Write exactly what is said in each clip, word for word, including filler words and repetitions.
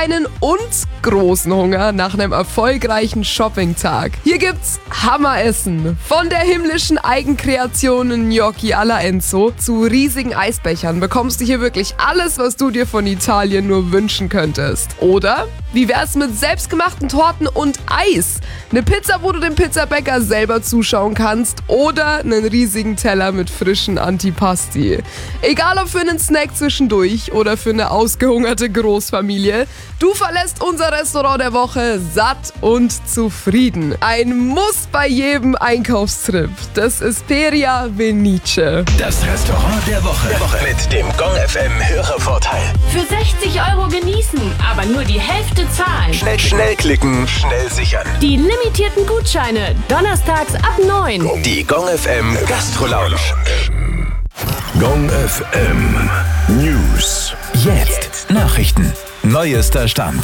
kleinen und großen Hunger nach einem erfolgreichen Shoppingtag. Hier gibt's Hammeressen. Von der himmlischen Eigenkreation Gnocchi alla Enzo zu riesigen Eisbechern bekommst du hier wirklich alles, was du dir von Italien nur wünschen könntest. Oder wie wär's mit selbstgemachten Torten und Eis? Eine Pizza, wo du dem Pizzabäcker selber zuschauen kannst, oder einen riesigen Teller mit frischen Antipasti. Egal ob für einen Snack zwischendurch oder für eine ausgehungerte Großfamilie, du verlässt unser Restaurant der Woche satt und zufrieden. Ein Muss bei jedem Einkaufstrip. Das ist Peria Venice. Das Restaurant der Woche, der Woche mit dem Gong F M Hörervorteil. Für sechzig Euro genießen, aber nur die Hälfte zahlen. Schnell, schnell klicken, schnell sichern. Die limitierten Gutscheine, donnerstags ab neun. Die Gong F M Gastro-Lounge. Gong F M News. Jetzt Nachrichten. Neuester Stand.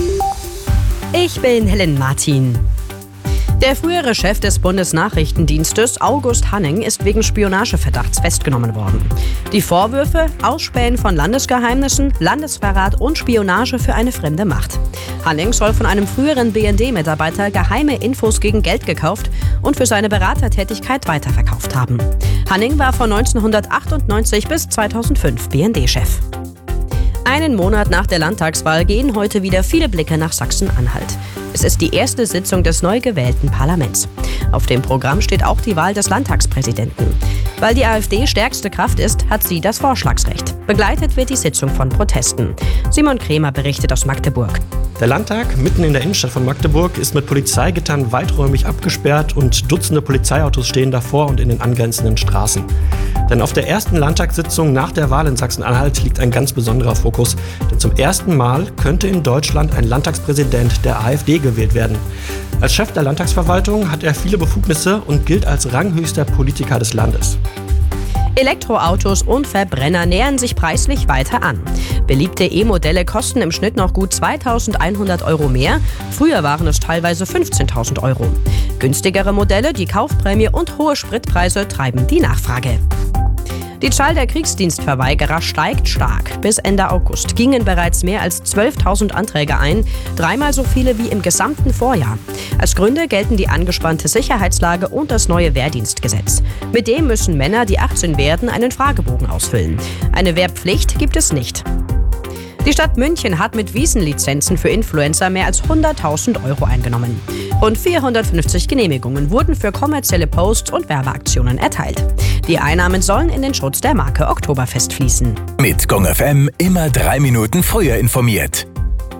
Ich bin Helen Martin. Der frühere Chef des Bundesnachrichtendienstes, August Hanning, ist wegen Spionageverdachts festgenommen worden. Die Vorwürfe: Ausspähen von Landesgeheimnissen, Landesverrat und Spionage für eine fremde Macht. Hanning soll von einem früheren B N D-Mitarbeiter geheime Infos gegen Geld gekauft und für seine Beratertätigkeit weiterverkauft haben. Hanning war von neunzehnhundertachtundneunzig bis zweitausendfünf B N D-Chef. Einen Monat nach der Landtagswahl gehen heute wieder viele Blicke nach Sachsen-Anhalt. Es ist die erste Sitzung des neu gewählten Parlaments. Auf dem Programm steht auch die Wahl des Landtagspräsidenten. Weil die AfD stärkste Kraft ist, hat sie das Vorschlagsrecht. Begleitet wird die Sitzung von Protesten. Simon Kremer berichtet aus Magdeburg. Der Landtag, mitten in der Innenstadt von Magdeburg, ist mit Polizeigittern weiträumig abgesperrt und Dutzende Polizeiautos stehen davor und in den angrenzenden Straßen. Denn auf der ersten Landtagssitzung nach der Wahl in Sachsen-Anhalt liegt ein ganz besonderer Fokus. Denn zum ersten Mal könnte in Deutschland ein Landtagspräsident der AfD gewählt werden. Als Chef der Landtagsverwaltung hat er viele Befugnisse und gilt als ranghöchster Politiker des Landes. Elektroautos und Verbrenner nähern sich preislich weiter an. Beliebte E-Modelle kosten im Schnitt noch gut zweitausendeinhundert Euro mehr. Früher waren es teilweise fünfzehntausend Euro. Günstigere Modelle, die Kaufprämie und hohe Spritpreise treiben die Nachfrage. Die Zahl der Kriegsdienstverweigerer steigt stark. Bis Ende August gingen bereits mehr als zwölftausend Anträge ein, dreimal so viele wie im gesamten Vorjahr. Als Gründe gelten die angespannte Sicherheitslage und das neue Wehrdienstgesetz. Mit dem müssen Männer, die achtzehn werden, einen Fragebogen ausfüllen. Eine Wehrpflicht gibt es nicht. Die Stadt München hat mit Wiesenlizenzen für Influencer mehr als hunderttausend Euro eingenommen. Rund vierhundertfünfzig Genehmigungen wurden für kommerzielle Posts und Werbeaktionen erteilt. Die Einnahmen sollen in den Schutz der Marke Oktoberfest fließen. Mit Gong F M immer drei Minuten früher informiert.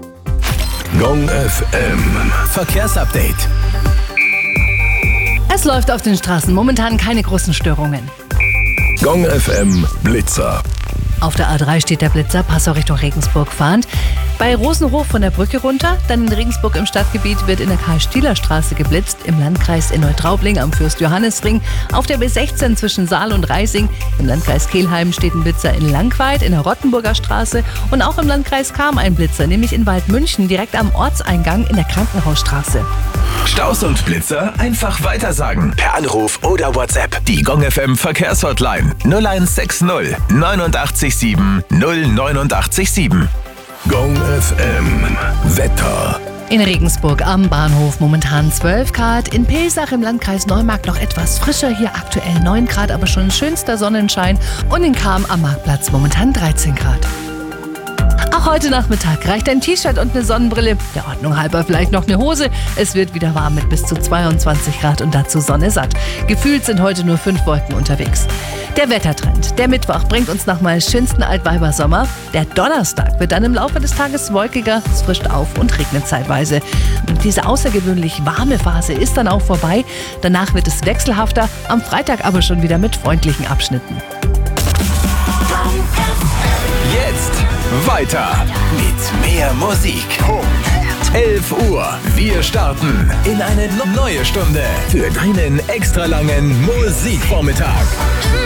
Gong F M Verkehrsupdate. Es läuft auf den Straßen momentan keine großen Störungen. Gong F M Blitzer. Auf der A drei steht der Blitzer, Passau Richtung Regensburg fahrend. Bei Rosenhof von der Brücke runter, dann in Regensburg im Stadtgebiet wird in der Karl-Stieler-Straße geblitzt, im Landkreis in Neutraubling am Fürst-Johannes-Ring, auf der B sechzehn zwischen Saal und Reising, im Landkreis Kelheim steht ein Blitzer in Langweid, in der Rottenburger Straße und auch im Landkreis Cham ein Blitzer, nämlich in Waldmünchen, direkt am Ortseingang in der Krankenhausstraße. Staus und Blitzer einfach weitersagen. Per Anruf oder WhatsApp. Die Gong F M Verkehrshotline null eins sechs null neunundachtzig sieben null neunundachtzig sieben. Gong F M Wetter. In Regensburg am Bahnhof momentan zwölf Grad, in Pelsach im Landkreis Neumarkt noch etwas frischer, hier aktuell neun Grad, aber schon schönster Sonnenschein, und in Cham am Marktplatz momentan dreizehn Grad. Auch heute Nachmittag reicht ein T-Shirt und eine Sonnenbrille, der Ordnung halber vielleicht noch eine Hose. Es wird wieder warm mit bis zu zweiundzwanzig Grad und dazu Sonne satt. Gefühlt sind heute nur fünf Wolken unterwegs. Der Wettertrend. Der Mittwoch bringt uns nochmal schönsten Altweibersommer. Der Donnerstag wird dann im Laufe des Tages wolkiger, es frischt auf und regnet zeitweise. Und diese außergewöhnlich warme Phase ist dann auch vorbei. Danach wird es wechselhafter, am Freitag aber schon wieder mit freundlichen Abschnitten. Jetzt weiter mit mehr Musik. elf Uhr. Wir starten in eine neue Stunde für deinen extra langen Musikvormittag.